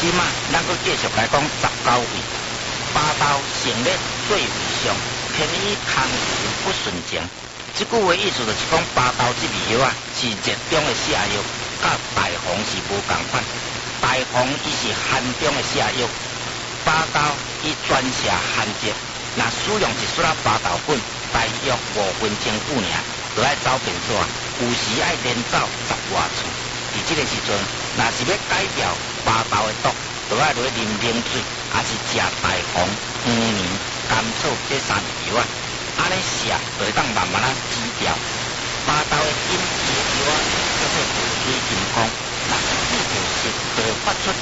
即马咱阁继续来讲19位，巴豆成列最为上，偏以空时不顺情。即句话意思就是讲，巴豆即味药啊，是热中的泻药，甲大黄是无共款。大黄伊是寒中的泻药，巴豆伊专泻寒疾。若使用一撮巴豆粉，大约5分钟久尔，就爱走便所，有时爱连走10外次。伫即个时阵，若是要解掉巴豆的毒，就爱落去啉冷水，也是食大黄、黄连、甘草这3味药啊。安尼食就会当慢慢止掉。巴豆的引起的药啊，叫做补水金刚。若是治着湿，就会发出